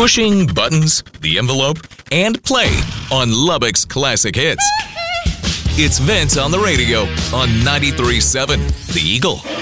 pushing buttons, the envelope, and play on Lubbock's Classic Hits. It's Vince on the radio on 93.7 The Eagle.